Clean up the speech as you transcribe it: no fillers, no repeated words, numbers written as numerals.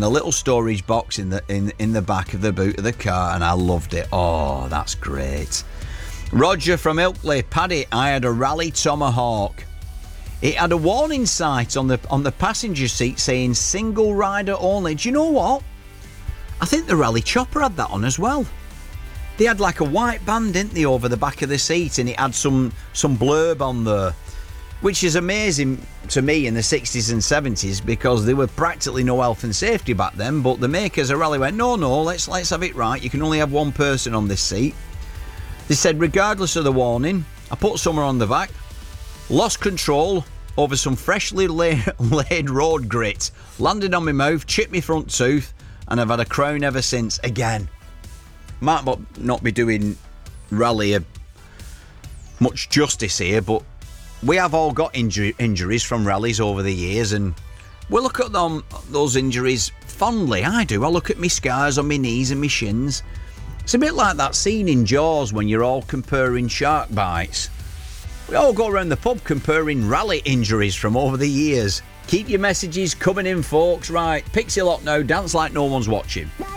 and a little storage box in the back of the boot of the car, and I loved it. Oh, that's great. Roger from Ilkley. Paddy, I had a Raleigh Tomahawk. It had a warning sight on the passenger seat saying single rider only. Do you know what? I think the Raleigh Chopper had that on as well. They had like a white band, didn't they, over the back of the seat, and it had some blurb on there, which is amazing to me in the 60s and 70s because there were practically no health and safety back then, but the makers of Raleigh went, no, let's have it right. You can only have one person on this seat. They said, regardless of the warning, I put somewhere on the back, lost control over some freshly laid road grit, landed on my mouth, chipped my front tooth, and I've had a crown ever since. Again, might not be doing Raleigh much justice here, but we have all got injuries from rallies over the years, and we look at those injuries fondly. I do. I look at my scars on my knees and my shins. It's a bit like that scene in Jaws when you're all comparing shark bites. We all go around the pub comparing rally injuries from over the years. Keep your messages coming in, folks. Right, Pixie Lock now, dance like no one's watching.